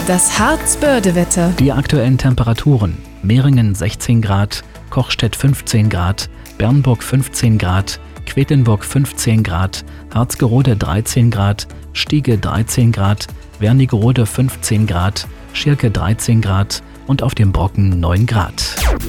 Das Harzbörde-Wetter. Die aktuellen Temperaturen: Meringen 16 Grad, Kochstedt 15 Grad, Bernburg 15 Grad, Quedlinburg 15 Grad, Harzgerode 13 Grad, Stiege 13 Grad, Wernigerode 15 Grad, Schirke 13 Grad und auf dem Brocken 9 Grad.